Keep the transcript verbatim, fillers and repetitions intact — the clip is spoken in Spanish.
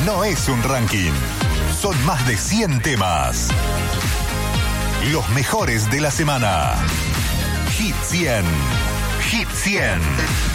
no es un ranking. Son más de cien temas. Los mejores de la semana. Hit cien. Hit cien.